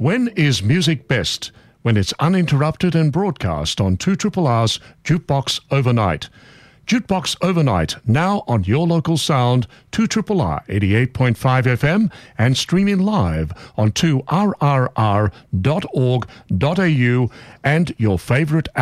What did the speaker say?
When is music best? When it's uninterrupted and broadcast on 2RRR's Jukebox Overnight. Jukebox Overnight, now on your local sound, 2RRR 88.5 FM and streaming live on 2rrr.org.au and your favourite